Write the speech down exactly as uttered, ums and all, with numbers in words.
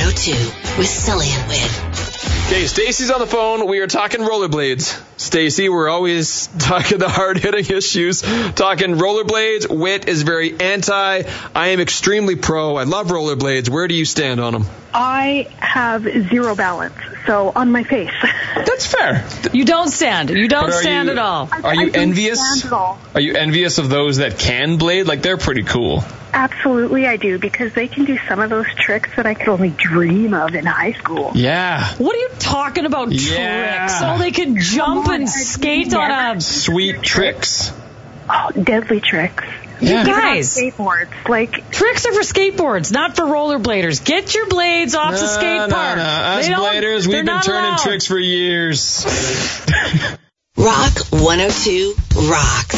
oh two with Sully and Whit. Okay, Stacy's on the phone. We are talking rollerblades. Stacy, we're always talking the hard-hitting issues. Talking rollerblades. Whit is very anti. I am extremely pro. I love rollerblades. Where do you stand on them? I have zero balance, so on my face. That's fair. You don't stand. You don't stand you, at all. I, are you I don't envious? stand at all. Are you envious of those that can blade? Like, they're pretty cool. Absolutely, I do, because they can do some of those tricks that I could only dream of in high school. Yeah. What are you talking about, Yeah. tricks? Oh, they can jump on, and I've skate never- on a... Sweet tricks. Oh, deadly tricks. Yeah. Even on Guys. skateboards, like... Tricks are for skateboards, not for rollerbladers. Get your blades off the skate no, park. No, no. Us They don't- bladers, they're we've been not turning allowed. tricks for years. Rock one oh two rocks.